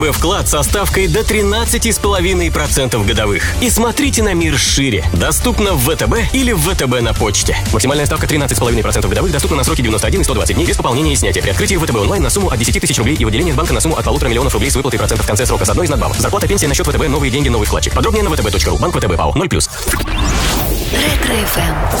Вклад со ставкой до 13,5% годовых. И смотрите на мир шире. Доступно в ВТБ или в ВТБ на почте. Максимальная ставка 13,5% годовых доступна на сроки 91 и 120 дней без пополнения и снятия. При открытии ВТБ онлайн на сумму от 10 тысяч рублей и выделение из банка на сумму от 1,5 миллиона рублей с выплатой процентов в конце срока с одной из надбавок. Зарплата, пенсия на счет ВТБ, новые деньги, новый вкладчик. Подробнее на vtb.ru. Банк ВТБ ПАО 0+. Ретро-ФМ.